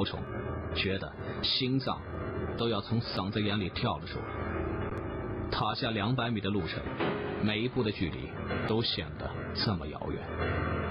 瓢虫，觉得心脏都要从嗓子眼里跳了出来。踏下200米的路程，每一步的距离都显得这么遥远。